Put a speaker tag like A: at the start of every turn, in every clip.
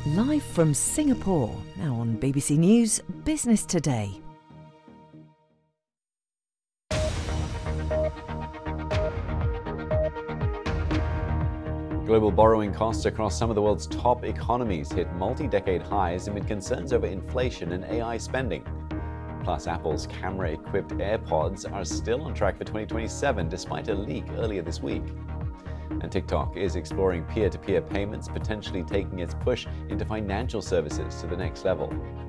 A: Live from Singapore, now on BBC News Business Today.
B: Global borrowing costs across some of the world's top economies hit multi-decade highs amid concerns over inflation and AI spending. Plus, Apple's camera-equipped AirPods are still on track for 2027 despite a leak earlier this week. And TikTok is exploring peer-to-peer payments, potentially taking its push into financial services to the next level.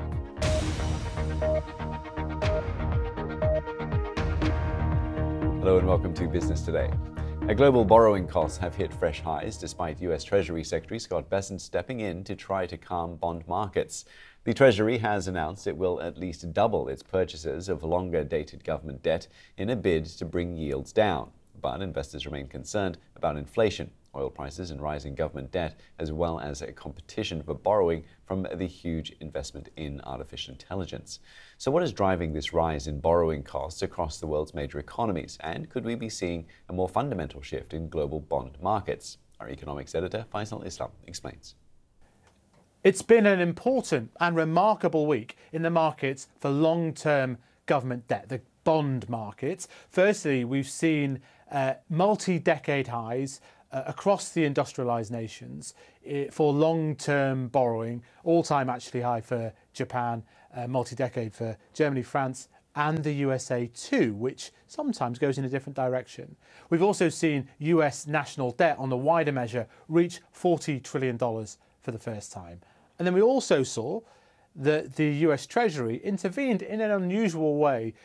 B: Hello and welcome to Business Today. Global borrowing costs have hit fresh highs despite US Treasury Secretary Scott Bessent stepping in to try to calm bond markets. The Treasury has announced it will at least double its purchases of longer-dated government debt in a bid to bring yields down. But investors remain concerned about inflation, oil prices and rising government debt, as well as a competition for borrowing from the huge investment in artificial intelligence. So what is driving this rise in borrowing costs across the world's major economies? And could we be seeing a more fundamental shift in global bond markets? Our economics editor, Faisal Islam, explains.
C: It's been an important and remarkable week in the markets for long-term government debt, the bond markets. Firstly, we've seen multi-decade highs across the industrialised nations for long-term borrowing, all-time actually high for Japan, multi-decade for Germany, France and the USA too, which sometimes goes in a different direction. We've also seen US national debt on the wider measure reach $40 trillion for the first time. And then we also saw that the US Treasury intervened in an unusual way